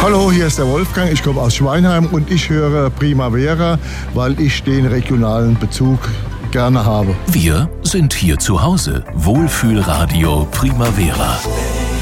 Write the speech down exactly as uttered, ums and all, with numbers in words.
Hallo, hier ist der Wolfgang, ich komme aus Schweinheim und ich höre Primavera, weil ich den regionalen Bezug gerne habe. Wir sind hier zu Hause. Wohlfühlradio Primavera.